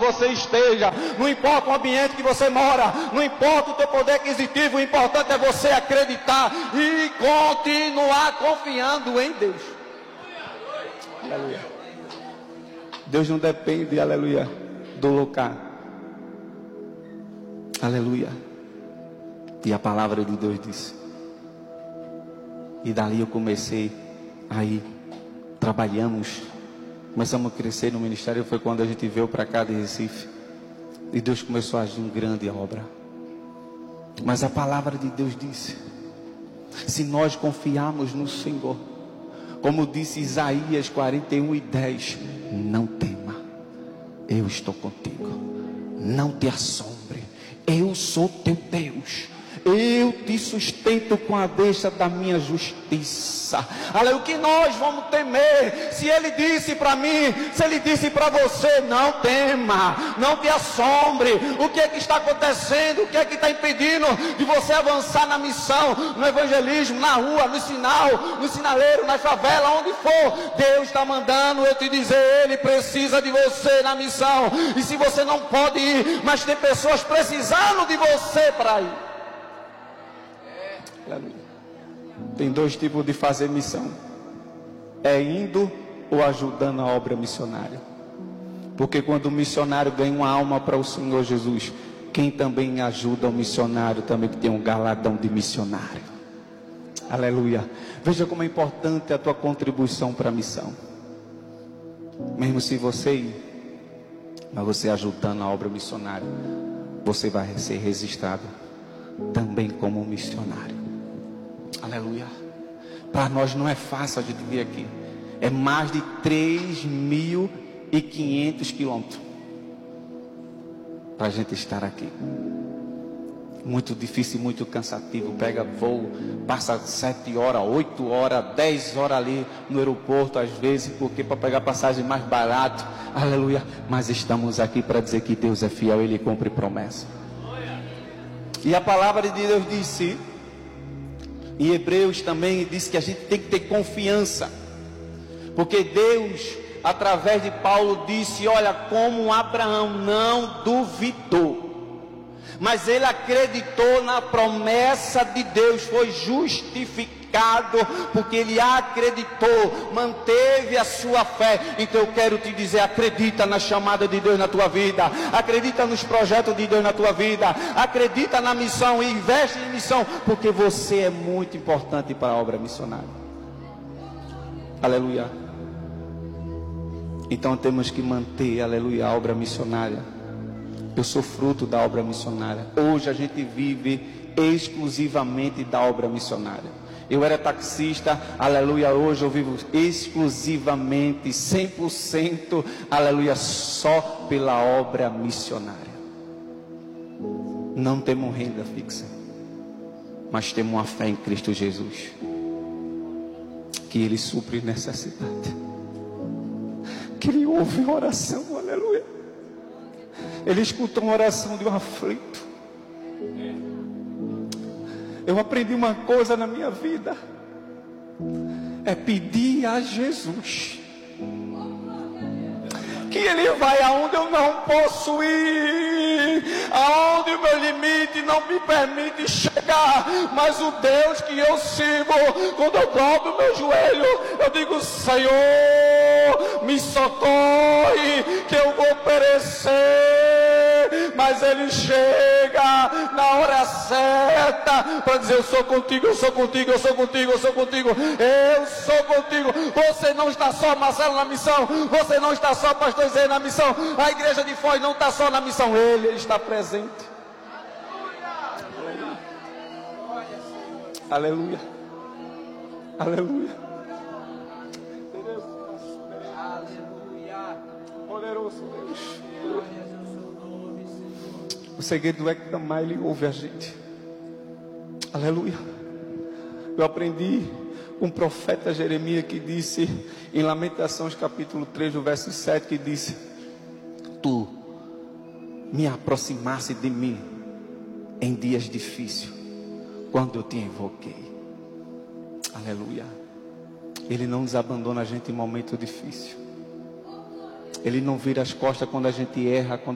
você esteja, não importa o ambiente que você mora, não importa o teu poder aquisitivo, o importante é você acreditar e continuar confiando em Deus. Aleluia. Deus não depende, aleluia, do local. Aleluia. E a palavra de Deus disse. E dali eu comecei aí, trabalhamos, começamos a crescer no ministério. Foi quando a gente veio para cá de Recife. E Deus começou a agir em grande obra. Mas a palavra de Deus disse: se nós confiarmos no Senhor, como disse Isaías 41:10, não tema, eu estou contigo, não te assombre, eu sou teu Deus, eu te sustento com a destra da minha justiça. Olha, o que nós vamos temer? Se Ele disse para mim, se Ele disse para você, não tema, não te assombre. O que é que está acontecendo? O que é que está impedindo de você avançar na missão, no evangelismo, na rua, no sinal, no sinaleiro, na favela, onde for? Deus está mandando eu te dizer, Ele precisa de você na missão. E se você não pode ir, mas tem pessoas precisando de você para ir. Tem dois tipos de fazer missão: é indo ou ajudando a obra missionária. Porque quando o missionário ganha uma alma para o Senhor Jesus, quem também ajuda o missionário também que tem um galardão de missionário. Aleluia. Veja como é importante a tua contribuição para a missão. Mesmo se você ir, mas você ajudando a obra missionária, você vai ser registrado também como um missionário. Aleluia. Para nós não é fácil a gente vir aqui. É mais de 3.500 quilômetros para a gente estar aqui. Muito difícil, muito cansativo. Pega voo, passa 7 horas, 8 horas, 10 horas ali no aeroporto, às vezes, porque para pegar passagem mais barato. Aleluia. Mas estamos aqui para dizer que Deus é fiel, Ele cumpre promessa. E a palavra de Deus disse em Hebreus também, diz que a gente tem que ter confiança, porque Deus, através de Paulo, disse: olha, como Abraão não duvidou, mas ele acreditou na promessa de Deus, foi justificado, porque ele acreditou, manteve a sua fé. Então eu quero te dizer, acredita na chamada de Deus na tua vida, acredita nos projetos de Deus na tua vida, acredita na missão e investe em missão, porque você é muito importante para a obra missionária. Aleluia. Então temos que manter, aleluia, a obra missionária. Eu sou fruto da obra missionária. Hoje a gente vive exclusivamente da obra missionária. Eu era taxista, aleluia, hoje eu vivo exclusivamente, 100%, aleluia, só pela obra missionária. Não temos renda fixa, mas temos uma fé em Cristo Jesus, que Ele supre necessidade, que Ele ouve a oração, aleluia. Ele escutou uma oração de um aflito. Eu aprendi uma coisa na minha vida: é pedir a Jesus, que Ele vai aonde eu não posso ir, aonde o meu limite não me permite chegar. Mas o Deus que eu sirvo, quando eu dobro o meu joelho, eu digo: Senhor, me socorre, que eu vou perecer. Mas Ele chega na hora certa para dizer: eu sou contigo, eu sou contigo, eu sou contigo, eu sou contigo, eu sou contigo. Você não está só, Marcelo, na missão. Você não está só, pastor Zé, na missão. A igreja de Foz não está só na missão. Ele está presente. Aleluia. Aleluia. Aleluia. Poderoso Deus. O segredo é que também Ele ouve a gente. Aleluia. Eu aprendi com o profeta Jeremias, que disse em Lamentações capítulo 3, no verso 7, que disse: tu me aproximaste de mim em dias difíceis, quando eu te invoquei. Aleluia. Ele não nos abandona a gente em momento difícil. Ele não vira as costas quando a gente erra, quando